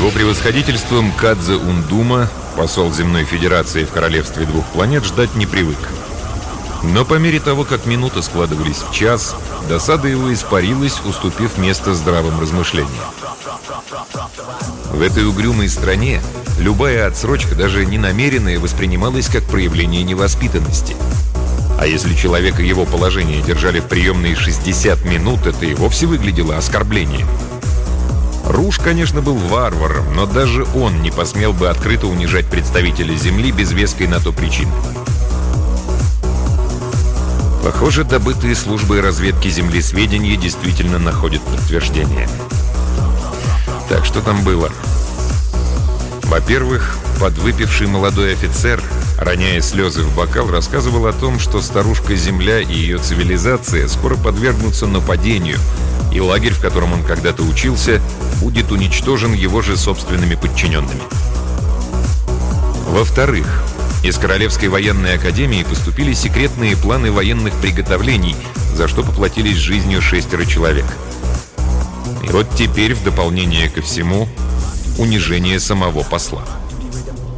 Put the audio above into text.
Его превосходительство Мкадзе Ундума, посол Земной Федерации в Королевстве двух планет, ждать не привык. Но по мере того, как минуты складывались в час, досада его испарилась, уступив место здравым размышлениям. В этой угрюмой стране любая отсрочка, даже ненамеренная, воспринималась как проявление невоспитанности. А если человека его положение держали в приемной 60 минут, это и вовсе выглядело оскорблением. Руж, конечно, был варваром, но даже он не посмел бы открыто унижать представителя Земли без веской на то причины. Похоже, добытые службой разведки Земли сведения действительно находят подтверждение. Так, что там было? Во-первых, подвыпивший молодой офицер, роняя слезы в бокал, рассказывал о том, что старушка Земля и ее цивилизация скоро подвергнутся нападению, и лагерь, в котором он когда-то учился, будет уничтожен его же собственными подчиненными. Во-вторых, из Королевской военной академии поступили секретные планы военных приготовлений, за что поплатились жизнью 6 человек. И вот теперь, в дополнение ко всему, унижение самого посла.